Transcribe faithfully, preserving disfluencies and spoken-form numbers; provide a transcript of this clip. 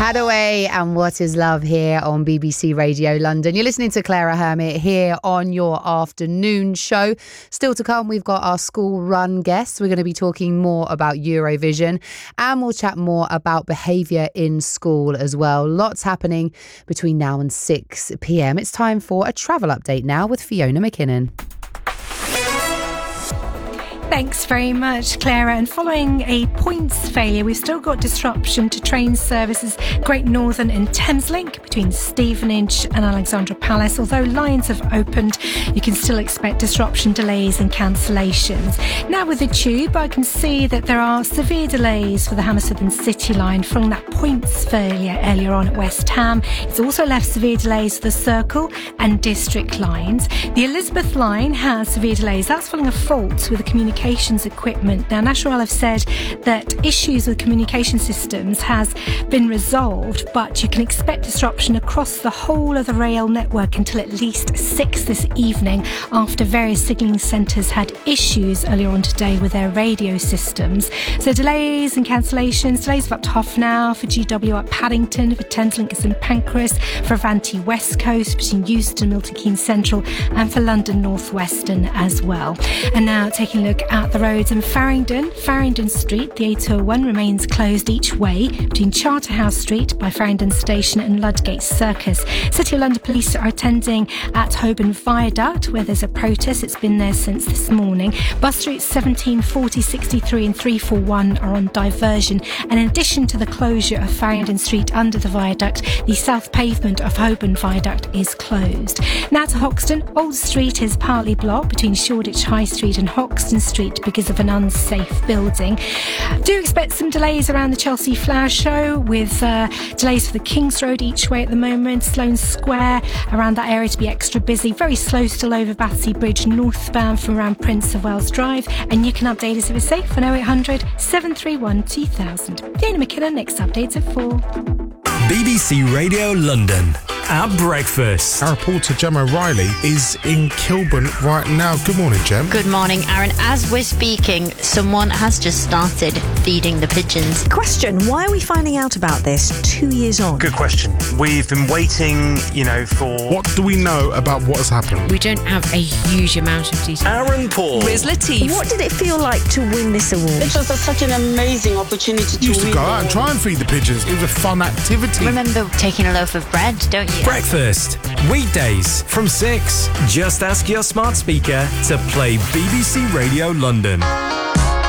Hadaway and What Is Love here on B B C Radio London. You're listening to Clara Hermit here on your afternoon show. Still to come, we've got our school run guests. We're going to be talking more about Eurovision and we'll chat more about behaviour in school as well. Lots happening between now and six p.m. It's time for a travel update now with Fiona McKinnon. Thanks very much, Clara. And following a points failure, we've still got disruption to train services Great Northern and Thameslink between Stevenage and Alexandra Palace. Although lines have opened, you can still expect disruption, delays and cancellations. Now with the tube, I can see that there are severe delays for the Hammersmith and City line following that points failure earlier on at West Ham. It's also left severe delays for the Circle and District lines. The Elizabeth line has severe delays. That's following a fault with the communication equipment. Now, National Rail have said that issues with communication systems has been resolved, but you can expect disruption across the whole of the rail network until at least six this evening after various signalling centres had issues earlier on today with their radio systems. So delays and cancellations, delays of up to half an hour for G W at Paddington, for Thameslink St Pancras, for Avanti West Coast between Euston, Milton Keynes Central, and for London North Western as well. And now taking a look at the roads in Farringdon. Farringdon Street, the A two oh one remains closed each way between Charterhouse Street by Farringdon Station and Ludgate Circus. City of London Police are attending at Holborn Viaduct where there's a protest. It's been there since this morning. Bus routes seventeen, forty, sixty-three and three forty-one are on diversion. And in addition to the closure of Farringdon Street under the viaduct, the south pavement of Holborn Viaduct is closed. Now to Hoxton. Old Street is partly blocked between Shoreditch High Street and Hoxton Street because of an unsafe building. Do expect some delays around the Chelsea Flower Show with uh, delays for the King's Road each way at the moment. Sloane Square around that area to be extra busy. Very slow still over Battersea Bridge northbound from around Prince of Wales Drive. And you can update us if it's safe on oh eight hundred, seven three one, two thousand. Fiona McKinnon, next update's at four. B B C Radio London. At breakfast. Our reporter Gem O'Reilly is in Kilburn right now. Good morning, Gem. Good morning, Aaron. As we're speaking, someone has just started feeding the pigeons. Question, why are we finding out about this two years on? Good question. We've been waiting, you know, for... What do we know about what has happened? We don't have a huge amount of detail. Aaron Paul. Liz Latif. What did it feel like to win this award? It was a, such an amazing opportunity to You used win. to go out and try and feed the pigeons. It was a fun activity. Remember taking a loaf of bread, don't you? Breakfast. Weekdays from six. Just ask your smart speaker to play B B C Radio London.